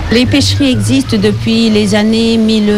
Les pêcheries existent depuis les années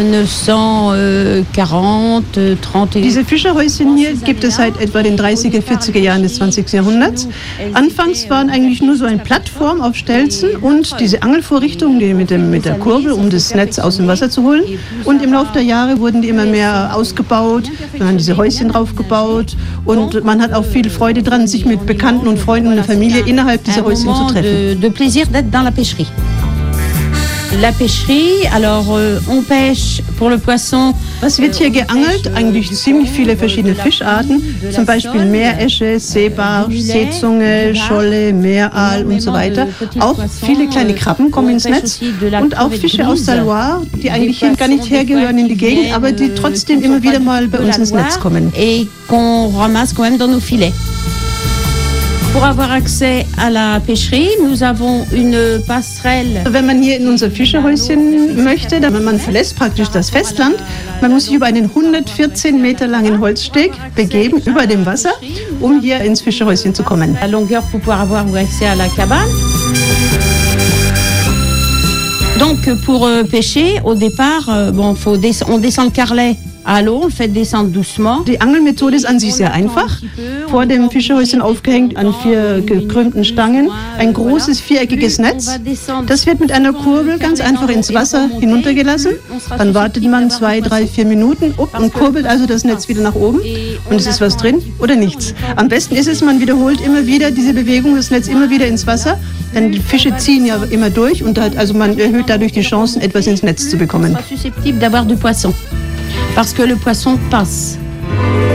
1940, 30. Diese Fischerhäuschen hier gibt es seit etwa den 30er, 40er Jahren des 20. Jahrhunderts. Anfangs waren eigentlich nur so eine Plattform auf Stelzen und diese Angelvorrichtung die mit der Kurbel, um das Netz aus dem Wasser zu holen. Und im Laufe der Jahre wurden die immer mehr ausgebaut, dann haben diese Häuschen draufgebaut und man hat auch viel Freude dran, sich mit Bekannten und Freunden und der Familie innerhalb dieser Häuschen zu treffen. De plaisir d'être dans la pêcherie. La pêcherie, alors on pêche pour le poisson. Was wird hier geangelt? Eigentlich ziemlich viele verschiedene Fischarten, zum Beispiel Meeresche, Seebarsch, Seezunge, Scholle, Meeraal und so weiter. Auch viele kleine Krabben kommen ins Netz und auch Fische aus der Loire, die eigentlich hier gar nicht hergehören in die Gegend, aber die trotzdem immer wieder mal bei uns ins Netz kommen. Et qu'on ramasse quand même dans nos filets. Pour avoir accès à la pêcherie, nous avons une passerelle. Wenn man hier in unser Fischerhäuschen möchte, dann man verlässt praktisch das Festland. Man muss sich über einen 114 Meter langen Holzsteg begeben, über dem Wasser, um hier ins Fischerhäuschen zu kommen. La longueur pour pouvoir avoir accès à la cabane. Donc pour pêcher, au départ, on descend le carlet à l'eau, on le fait descendre doucement. Die Angelmethode ist an sich sehr einfach. Vor dem Fischerhäuschen aufgehängt an 4 gekrümmten Stangen ein großes viereckiges Netz. Das wird mit einer Kurbel ganz einfach ins Wasser hinuntergelassen. Dann wartet man 2, 3, 4 Minuten und kurbelt also das Netz wieder nach oben. Und es ist was drin oder nichts. Am besten ist es, man wiederholt immer wieder diese Bewegung, das Netz immer wieder ins Wasser. Denn die Fische ziehen ja immer durch und also man erhöht dadurch die Chancen, etwas ins Netz zu bekommen. Susceptible d'avoir du poisson. Parce que le poisson passe.